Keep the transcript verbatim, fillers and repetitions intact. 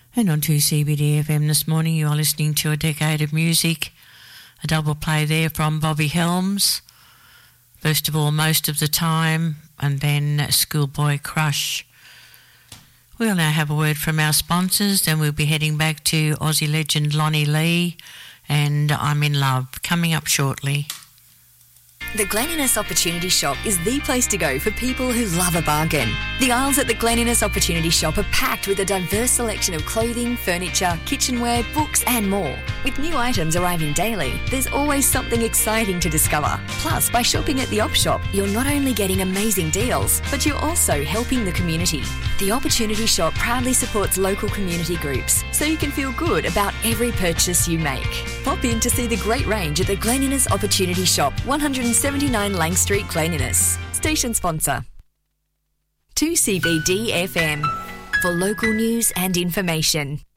And on two C B D F M this morning, you are listening to A Decade of Music, a double play there from Bobby Helms. First of all, Most of the Time, and then Schoolboy Crush. We'll now have a word from our sponsors, then we'll be heading back to Aussie legend Lonnie Lee and I'm in Love, coming up shortly. The Glen Innes Opportunity Shop is the place to go for people who love a bargain. The aisles at the Glen Innes Opportunity Shop are packed with a diverse selection of clothing, furniture, kitchenware, books and more. With new items arriving daily, there's always something exciting to discover. Plus, by shopping at the Op Shop, you're not only getting amazing deals, but you're also helping the community. The Opportunity Shop proudly supports local community groups, so you can feel good about every purchase you make. Pop in to see the great range at the Glen Innes Opportunity Shop, one seventy-nine Lang Street, Glen Innes. Station sponsor. two C B D F M for local news and information.